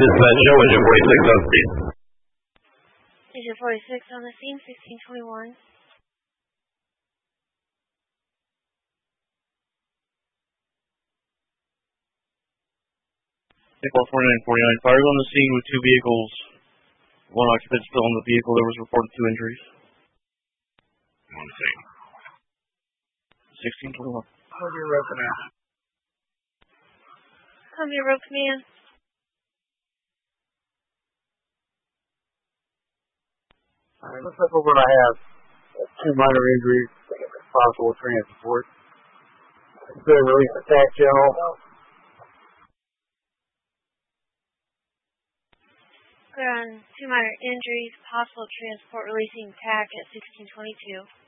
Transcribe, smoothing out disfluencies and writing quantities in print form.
Dispatch, show engine 46 on scene. Engine 46 on the scene, 1621. Vehicle 4949, fires on the scene with 2 vehicles. 1 occupant still in the vehicle. There was reported 2 injuries. On the scene. 1621. Columbia Road Command. Columbia Road Command. Alright, looks like over I have 2 minor injuries, possible transport. Good release attack channel. Clear on 2 minor injuries, possible transport releasing TAC at 1622.